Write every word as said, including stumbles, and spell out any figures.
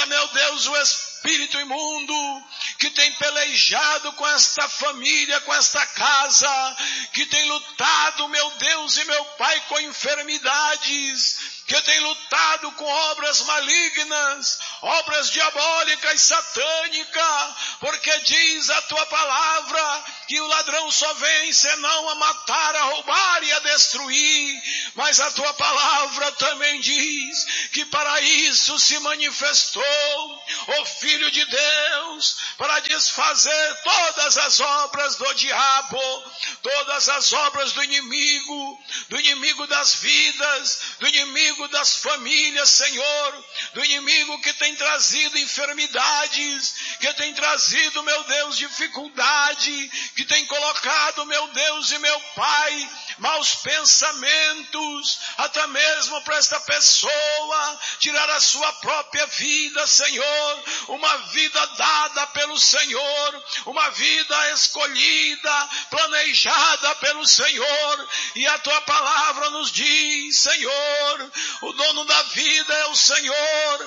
meu Deus, o espírito imundo que tem pelejado com esta família, com esta casa, que tem lutado, meu Deus e meu Pai, com enfermidades, que tem lutado com obras malignas, obras diabólicas e satânicas, porque diz a tua palavra que o ladrão só vem senão a matar, a roubar e a destruir, mas a tua palavra também diz que para isso se manifestou o Filho de Deus, para desfazer todas as obras do diabo, todas as obras do inimigo, do inimigo das vidas, do inimigo das famílias, Senhor, do inimigo que tem trazido enfermidades, que tem trazido, meu Deus, dificuldade, que tem colocado, meu Deus e meu Pai, maus pensamentos, até mesmo para esta pessoa tirar a sua própria vida, Senhor, uma vida dada pelo Senhor, uma vida escolhida, planejada pelo Senhor, e a tua palavra nos diz, Senhor, o dono da vida é o Senhor,